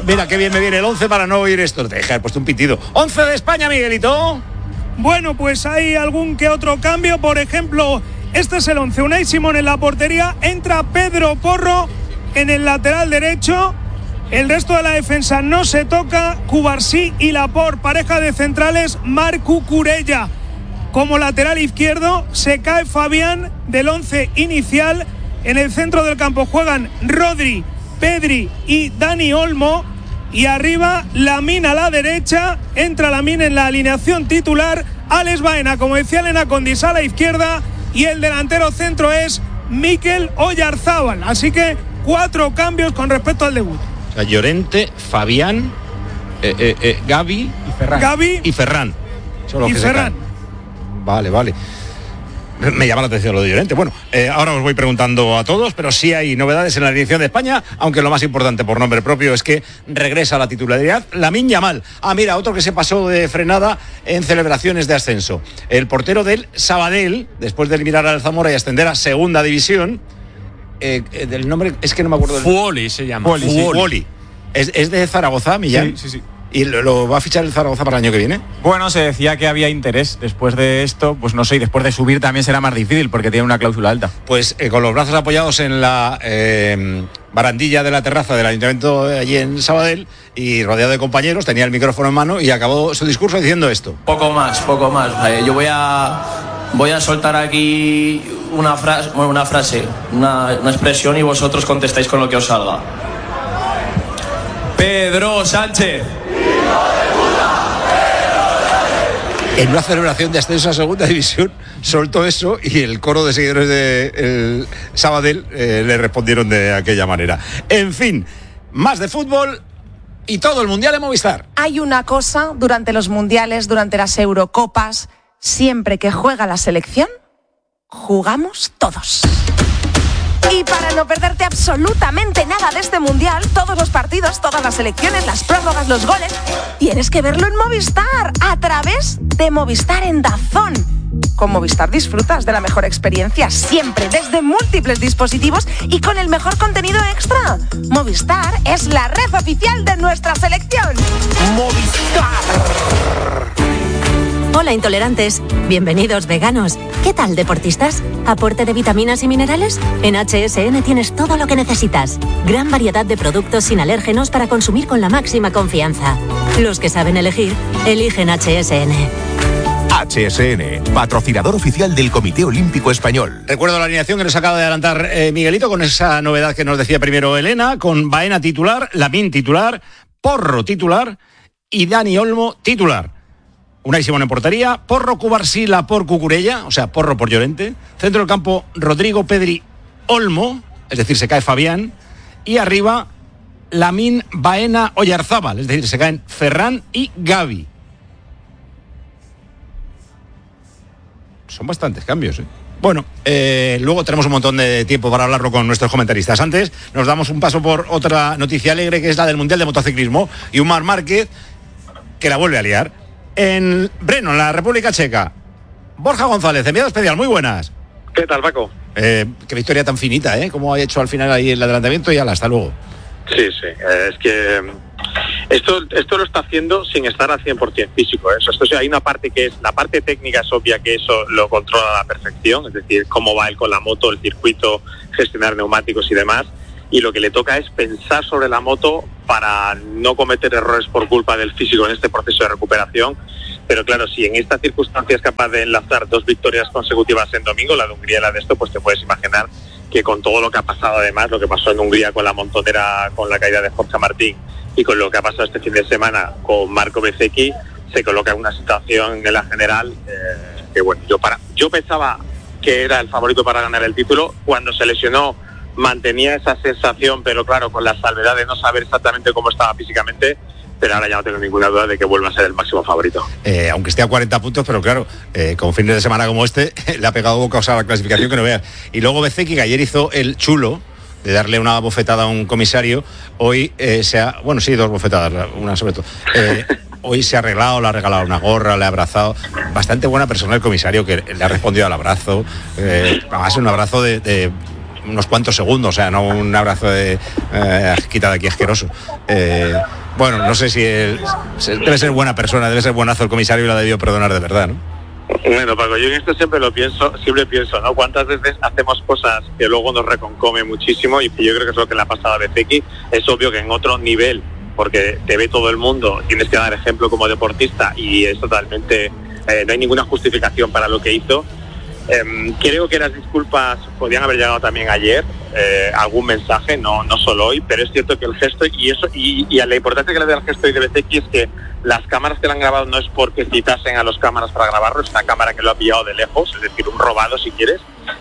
Mira, qué bien me viene el 11 para no oír esto. Te he puesto un pitido. 11 de España, Miguelito. Bueno, pues hay algún que otro cambio. Por ejemplo, este es el 11. Unai Simón en la portería. Entra Pedro Porro en el lateral derecho. El resto de la defensa no se toca. Cubarsí y Laporte, pareja de centrales. Marc Cucurella como lateral izquierdo. Se cae Fabián del 11 inicial. En el centro del campo juegan Rodri, Pedri y Dani Olmo. Y arriba Lamine a la derecha. Entra Lamine en la alineación titular. Alex Baena, como decía Elena Condis, a la izquierda. Y el delantero centro es Mikel Oyarzábal. Así que 4 cambios con respecto al debut. O sea, Llorente, Fabián, Gavi y Ferran. Son los y que Ferran. Vale. Me llama la atención lo de Llorente. Bueno, ahora os voy preguntando a todos, pero sí hay novedades en la dirección de España, aunque lo más importante por nombre propio es que regresa a la titularidad Lamine Yamal. Mira, otro que se pasó de frenada en celebraciones de ascenso. El portero del Sabadell, después de eliminar al Zamora y ascender a segunda división, del nombre es que no me acuerdo. Fuoli se llama. Fuoli. ¿Es de Zaragoza, Millán? Sí. ¿Y lo va a fichar el Zaragoza para el año que viene? Bueno, se decía que había interés. Después de esto, pues no sé, y después de subir también será más difícil porque tiene una cláusula alta. Pues con los brazos apoyados en la barandilla de la terraza del ayuntamiento allí en Sabadell y rodeado de compañeros, tenía el micrófono en mano y acabó su discurso diciendo esto. Poco más. Yo voy a soltar aquí una frase, una expresión y vosotros contestáis con lo que os salga. Pedro Sánchez. En una celebración de ascenso a segunda división soltó eso y el coro de seguidores de Sabadell le respondieron de aquella manera. En fin, más de fútbol y todo el mundial en Movistar. Hay una cosa durante los mundiales, durante las Eurocopas, siempre que juega la selección, jugamos todos. Y para no perderte absolutamente nada de este mundial, todos los partidos, todas las selecciones, las prórrogas, los goles, tienes que verlo en Movistar, a través de Movistar en DAZN. Con Movistar disfrutas de la mejor experiencia siempre, desde múltiples dispositivos y con el mejor contenido extra. Movistar es la red oficial de nuestra selección. Movistar. Hola intolerantes, bienvenidos veganos. ¿Qué tal deportistas? ¿Aporte de vitaminas y minerales? En HSN tienes todo lo que necesitas. Gran variedad de productos sin alérgenos para consumir con la máxima confianza. Los que saben elegir, eligen HSN. HSN, patrocinador oficial del Comité Olímpico Español. Recuerdo la alineación que nos acaba de adelantar Miguelito, con esa novedad que nos decía primero Elena, con Baena titular, Lamine titular, Porro titular y Dani Olmo titular. Unai Simón en portería, Porro, Cubarsí, Laporte, Cucurella, o sea, Porro por Llorente. Centro del campo, Rodrigo, Pedri, Olmo, es decir, se cae Fabián. Y arriba, Lamine, Baena, Oyarzábal, es decir, se caen Ferran y Gavi. Son bastantes cambios, ¿eh? Bueno, luego tenemos un montón de tiempo para hablarlo con nuestros comentaristas. Antes nos damos un paso por otra noticia alegre, que es la del Mundial de Motociclismo. Y un Marc Márquez que la vuelve a liar. En Brno, en la República Checa. Borja González, enviado especial, muy buenas. ¿Qué tal, Paco? Qué victoria tan finita, ¿eh? Como ha hecho al final ahí el adelantamiento y hasta luego. Sí, es que esto lo está haciendo sin estar al 100% físico. Hay una parte que es, la parte técnica es obvia que eso lo controla a la perfección, es decir, cómo va él con la moto, el circuito, gestionar neumáticos y demás. Y lo que le toca es pensar sobre la moto para no cometer errores por culpa del físico en este proceso de recuperación. Pero claro, si en esta circunstancia es capaz de enlazar 2 victorias consecutivas en domingo, la de Hungría y la de esto, pues te puedes imaginar que con todo lo que ha pasado, además, lo que pasó en Hungría con la montonera, con la caída de Jorge Martín, y con lo que ha pasado este fin de semana con Marco Bezzecchi, se coloca en una situación en la general que, bueno, yo pensaba que era el favorito para ganar el título. Cuando se lesionó mantenía esa sensación, pero claro, con la salvedad de no saber exactamente cómo estaba físicamente, pero ahora ya no tengo ninguna duda de que vuelva a ser el máximo favorito. Aunque esté a 40 puntos, pero claro, con fines de semana como este, le ha pegado boca a la clasificación que no veas. Y luego Bezzecchi, que ayer hizo el chulo de darle una bofetada a un comisario, hoy bueno, sí, 2 bofetadas, una sobre todo. Hoy se ha arreglado, le ha regalado una gorra, le ha abrazado. Bastante buena persona el comisario, que le ha respondido al abrazo. Además, un abrazo de unos cuantos segundos, o sea, no un abrazo de quita de aquí asqueroso. Bueno, no sé si debe ser buena persona, debe ser buenazo el comisario y lo ha debido perdonar de verdad, ¿no? Bueno, Paco, yo en esto siempre pienso, ¿no? Cuántas veces hacemos cosas que luego nos reconcome muchísimo, y yo creo que es lo que le ha pasado a Bezzecchi. Es obvio que en otro nivel, porque te ve todo el mundo, tienes que dar ejemplo como deportista, y es totalmente, no hay ninguna justificación para lo que hizo. Creo que las disculpas podían haber llegado también ayer, algún mensaje, no solo hoy, pero es cierto que el gesto y a la importancia que le da el gesto de Bezzecchi es que las cámaras que le han grabado no es porque citasen a los cámaras para grabarlo, es una cámara que lo ha pillado de lejos, es decir, un robado si quieres,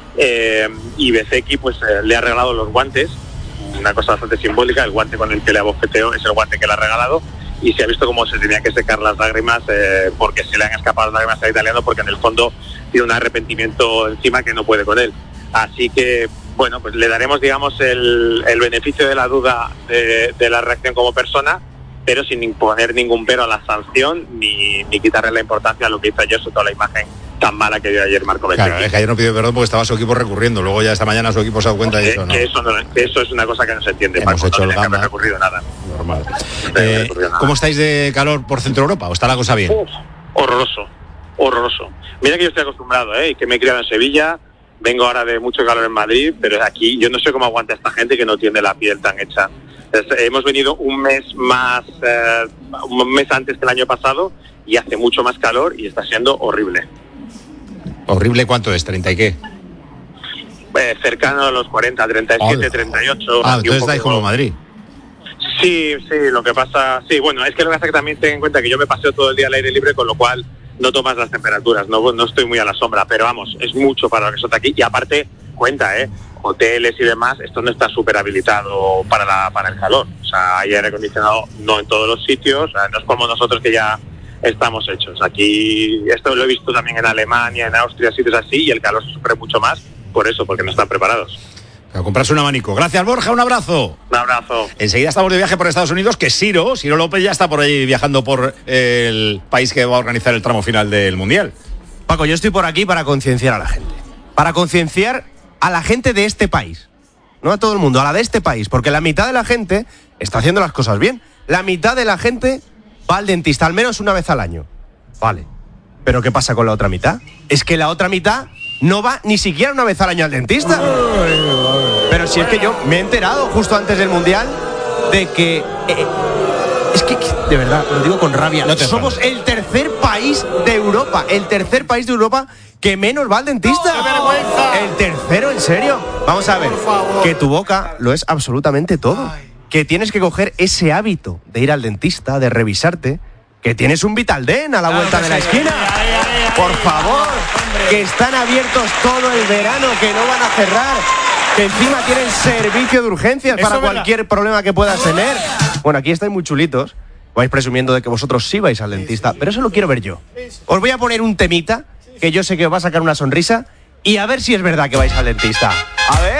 y Bezzecchi pues le ha regalado los guantes, una cosa bastante simbólica. El guante con el que le abofeteó es el guante que le ha regalado, y se ha visto cómo se tenía que secar las lágrimas, porque se le han escapado las lágrimas al italiano, porque en el fondo tiene un arrepentimiento encima que no puede con él. Así que, bueno, pues le daremos, digamos, el beneficio de la duda de la reacción como persona, pero sin imponer ningún pero a la sanción, ni quitarle la importancia a lo que hizo ayer, sobre toda la imagen tan mala que dio ayer Marco Bezzecchi. Claro, es que ayer no pidió perdón porque estaba su equipo recurriendo, luego ya esta mañana su equipo se ha dado cuenta de eso, ¿no? Que eso es una cosa que no se entiende. Hemos Marco, hecho no el tenía que gamba. haber recurrido nada. Normal. ¿Cómo estáis de calor por Centro Europa? ¿O está la cosa bien? Horroroso. Mira que yo estoy acostumbrado, y que me he criado en Sevilla, vengo ahora de mucho calor en Madrid, pero aquí yo no sé cómo aguanta esta gente que no tiene la piel tan hecha. Hemos venido un mes antes que el año pasado, y hace mucho más calor y está siendo horrible. ¿Horrible cuánto es? ¿30 y qué? Cercano a los 40, 37, 38. Entonces estáis como Madrid. Sí, lo que pasa... Sí, bueno, es que lo que pasa es que también ten en cuenta que yo me paseo todo el día al aire libre, con lo cual no tomas las temperaturas, no estoy muy a la sombra, pero vamos, es mucho para lo que está aquí, y aparte, cuenta, hoteles y demás, esto no está súper habilitado para el calor. O sea, hay aire acondicionado no en todos los sitios, o sea, no es como nosotros que ya estamos hechos. Aquí, esto lo he visto también en Alemania, en Austria, sitios así, y el calor se sufre mucho más por eso, porque no están preparados. A comprarse un abanico. Gracias, Borja, un abrazo. Un abrazo. Enseguida estamos de viaje por Estados Unidos, que Ciro López ya está por ahí viajando por el país que va a organizar el tramo final del Mundial. Paco, yo estoy por aquí para concienciar a la gente. Para concienciar a la gente de este país. No a todo el mundo, a la de este país. Porque la mitad de la gente está haciendo las cosas bien. La mitad de la gente va al dentista al menos una vez al año. Vale. ¿Pero qué pasa con la otra mitad? Es que la otra mitad no va ni siquiera una vez al año al dentista. Pero si es que yo me he enterado justo antes del Mundial de que... es que, de verdad, lo digo con rabia. Somos el tercer país de Europa. El tercer país de Europa que menos va al dentista. ¡Qué vergüenza! El tercero, ¿en serio? Vamos a ver, que tu boca lo es absolutamente todo. Que tienes que coger ese hábito de ir al dentista, de revisarte, que tienes un Vitaldent a la vuelta de la esquina. Por favor, que están abiertos todo el verano, que no van a cerrar, que encima tienen servicio de urgencias para cualquier problema que puedas tener. Bueno, aquí estáis muy chulitos, vais presumiendo de que vosotros sí vais al dentista, pero eso lo quiero ver yo. Os voy a poner un temita que yo sé que os va a sacar una sonrisa, y a ver si es verdad que vais al dentista. A ver.